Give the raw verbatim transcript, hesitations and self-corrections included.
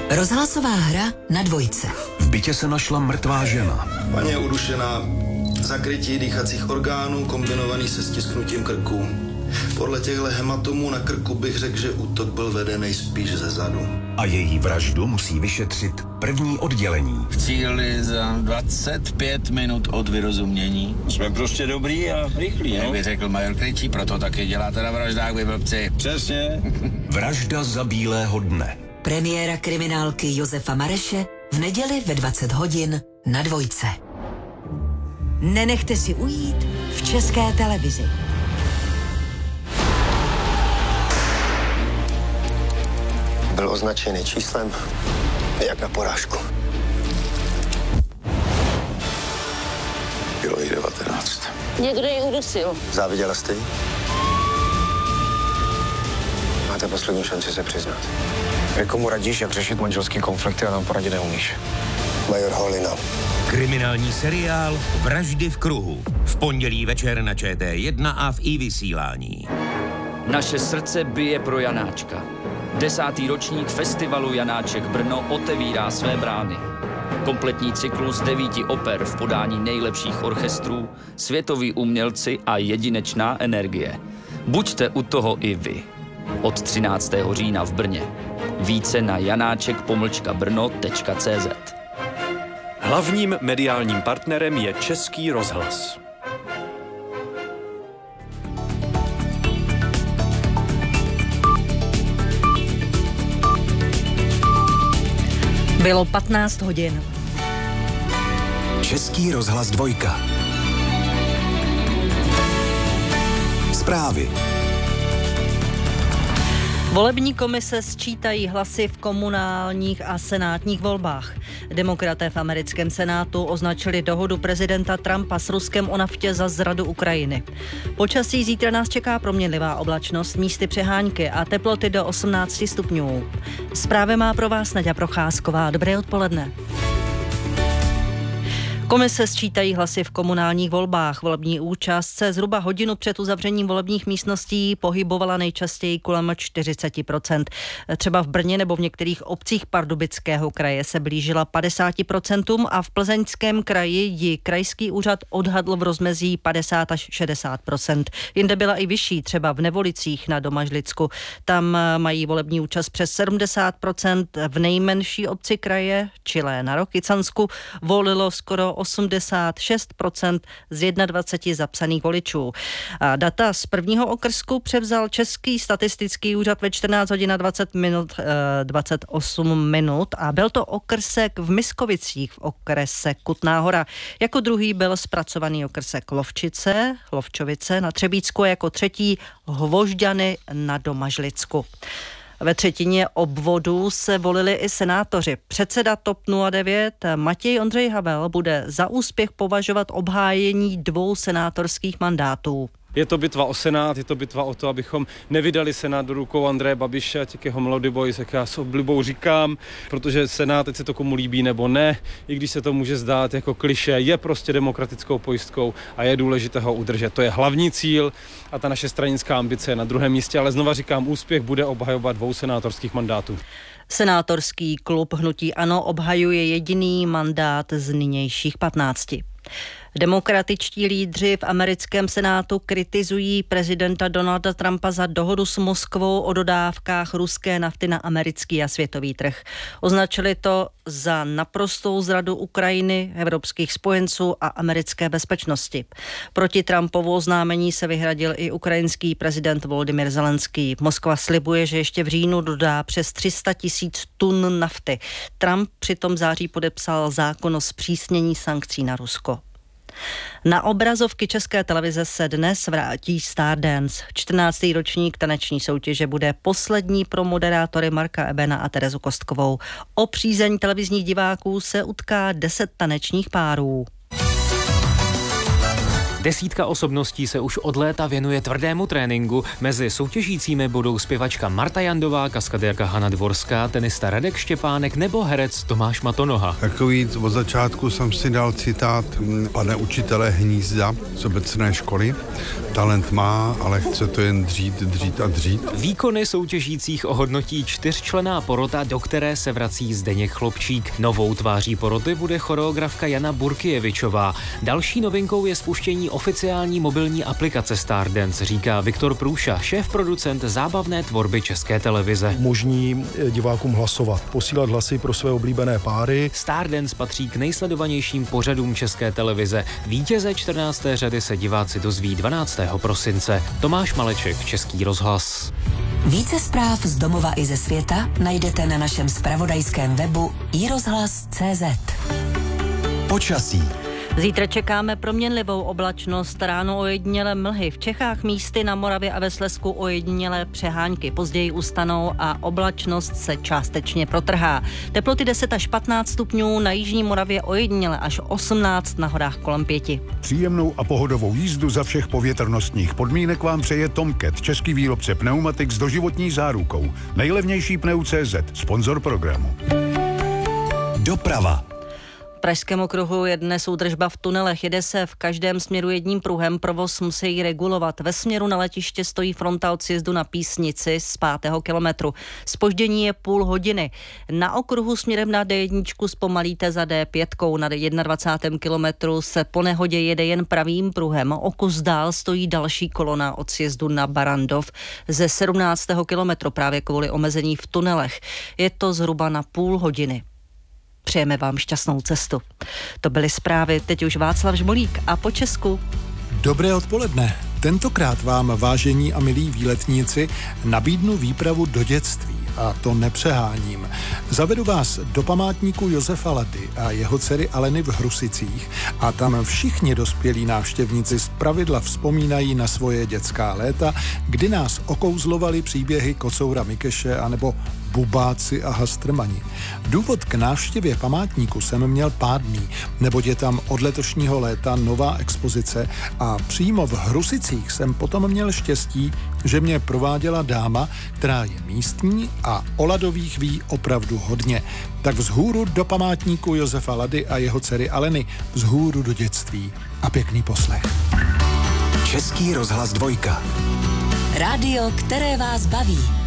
Rozhlasová hra na dvojce. V bytě se našla mrtvá žena. Paní je udušená, zakrytí dýchacích orgánů kombinovaný se stisknutím krku. Podle těchto hematomů na krku bych řekl, že útok byl vedený spíš ze zadu. A její vraždu musí vyšetřit první oddělení. V cíli za dvacet pět minut od vyrozumění. Jsme prostě dobrý a rychlí, no? Jak by řekl major Krejčí, proto taky děláte na vraždách, vy blbci. Přesně. Vražda za bílého dne. Premiéra kriminálky Josefa Mareše v neděli ve dvacet hodin na dvojce. Nenechte si ujít v České televizi. Byl označený číslem jak na porážku. Bylo jí devatenáct. Někdo ji udusil. Záviděla jste jí? Máte poslední šanci se přiznat. Komu radíš, jak řešit manželský konflikty a nám poradit neumíš? Major Holina. Kriminální seriál Vraždy v kruhu. V pondělí večer na Č T jedna a v iVysílání. Naše srdce bije pro Janáčka. Desátý ročník festivalu Janáček Brno otevírá své brány. Kompletní cyklus devíti oper v podání nejlepších orchestrů, světoví umělci a jedinečná energie. Buďte u toho i vy. Od třináctého října v Brně. Více na janáček pomlčka brno tečka cé zet. Hlavním mediálním partnerem je Český rozhlas. Bylo patnáct hodin. Český rozhlas dvojka. Zprávy. Volební komise sčítají hlasy v komunálních a senátních volbách. Demokraté v americkém senátu označili dohodu prezidenta Trumpa s Ruskem o naftě za zradu Ukrajiny. Počasí zítra nás čeká proměnlivá oblačnost, místy přehánky a teploty do osmnáct stupňů. Zprávy má pro vás Naďa Procházková. Dobré odpoledne. Komise sčítají hlasy v komunálních volbách. Volební účast se zhruba hodinu před uzavřením volebních místností pohybovala nejčastěji kolem čtyřicet procent. Třeba v Brně nebo v některých obcích Pardubického kraje se blížila padesát procent a v Plzeňském kraji ji krajský úřad odhadl v rozmezí padesát až šedesát procent. Jinde byla i vyšší, třeba v Nevolicích na Domažlicku. Tam mají volební účast přes sedmdesát procent. V nejmenší obci kraje, Čilé na Rokycansku, volilo skoro osmdesát šest procent z dvacet jedna zapsaných voličů. A data z prvního okrsku převzal Český statistický úřad ve čtrnáct hodin a dvacet minut, dvacet osm minut a byl to okrsek v Miskovicích v okrese Kutná Hora. Jako druhý byl zpracovaný okrsek Lovčice, Lovčovice na Třebíčsku a jako třetí Hvožďany na Domažlicku. Ve třetině obvodů se volili i senátoři. Předseda TOP nula devět Matěj Ondřej Havel bude za úspěch považovat obhájení dvou senátorských mandátů. Je to bitva o Senát, je to bitva o to, abychom nevydali Senát do rukou Andreje Babiše, těch jeho Melody Boys, jak já s oblibou říkám, protože Senát, ať se to komu líbí nebo ne, i když se to může zdát jako klišé, je prostě demokratickou pojistkou a je důležité ho udržet. To je hlavní cíl a ta naše stranická ambice je na druhém místě, ale znova říkám, úspěch bude obhajovat dvou senátorských mandátů. Senátorský klub Hnutí ANO obhajuje jediný mandát z nynějších patnácti. Demokratičtí lídři v americkém senátu kritizují prezidenta Donalda Trumpa za dohodu s Moskvou o dodávkách ruské nafty na americký a světový trh. Označili to za naprostou zradu Ukrajiny, evropských spojenců a americké bezpečnosti. Proti Trumpovu oznámení se vyhradil i ukrajinský prezident Volodymyr Zelenský. Moskva slibuje, že ještě v říjnu dodá přes tři sta tisíc tun nafty. Trump přitom v září podepsal zákon o zpřísnění sankcí na Rusko. Na obrazovky České televize se dnes vrátí Stardance. čtrnáctý ročník taneční soutěže bude poslední pro moderátory Marka Ebena a Terezu Kostkovou. O přízeň televizních diváků se utká deset tanečních párů. Desítka osobností se už od léta věnuje tvrdému tréninku. Mezi soutěžícími budou zpěvačka Marta Jandová, kaskadérka Hana Dvorská, tenista Radek Štěpánek nebo herec Tomáš Matonoha. Takový od začátku jsem si dal citát pane učitele Hnízda z obecné školy. Talent má, ale chce to jen dřít, dřít a dřít. Výkony soutěžících ohodnotí čtyřčlenná porota, do které se vrací Zdeněk Chlopčík. Novou tváří poroty bude choreografka Jana Burkijevičová. Další novinkou je spuštění oficiální mobilní aplikace Stardance, říká Viktor Průša, šéf-producent zábavné tvorby České televize. Umožní divákům hlasovat, posílat hlasy pro své oblíbené páry. Stardance patří k nejsledovanějším pořadům České televize. Vítěze čtrnácté řady se diváci dozví dvanáctého prosince. Tomáš Maleček, Český rozhlas. Více zpráv z domova i ze světa najdete na našem zpravodajském webu i rozhlas tečka cé zet. Počasí. Zítra čekáme proměnlivou oblačnost, ráno ojedinělé mlhy. V Čechách místy, na Moravě a ve Slezsku ojedinělé přehánky. Později ustanou a oblačnost se částečně protrhá. Teploty deset až patnáct stupňů, na jižní Moravě ojedinělé až osmnáct, na horách kolem pěti. Příjemnou a pohodovou jízdu za všech povětrnostních podmínek vám přeje Tomcat, český výrobce pneumatik s doživotní zárukou. Nejlevnější pneu tečka cé zet, sponzor programu. Doprava. V Pražském okruhu je dnes údržba v tunelech. Jede se v každém směru jedním pruhem, provoz musí regulovat. Ve směru na letiště stojí fronta od sjezdu na Písnici z pátého kilometru. Zpoždění je půl hodiny. Na okruhu směrem na dé jedna zpomalíte za dé pět. Na dvacátém prvním kilometru se po nehodě jede jen pravým pruhem. O kus dál stojí další kolona od sjezdu na Barandov ze sedmnáctého kilometru právě kvůli omezení v tunelech. Je to zhruba na půl hodiny. Přejeme vám šťastnou cestu. To byly zprávy, teď už Václav Žmolík a po Česku. Dobré odpoledne. Tentokrát vám, vážení a milí výletníci, nabídnu výpravu do dětství. A to nepřeháním. Zavedu vás do památníku Josefa Lady a jeho dcery Aleny v Hrusicích a tam všichni dospělí návštěvníci zpravidla vzpomínají na svoje dětská léta, kdy nás okouzlovali příběhy Kocoura Mikeše anebo Bubáci a Hastrmani. Důvod k návštěvě památníku jsem měl pádný, neboť je tam od letošního léta nová expozice a přímo v Hrusicích jsem potom měl štěstí, že mě prováděla dáma, která je místní a o Ladových ví opravdu hodně. Tak vzhůru do památníku Josefa Lady a jeho dcery Aleny, vzhůru do dětství a pěkný poslech. Český rozhlas dvojka. Rádio, které vás baví.